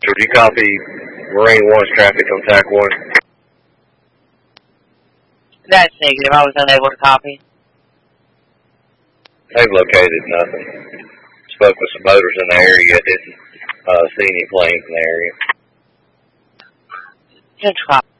Did you copy Marine 1's traffic on TAC 1? That's negative. I was unable to copy. They've located nothing. Spoke with some boaters in the area. Didn't see any planes in the area. Central copy.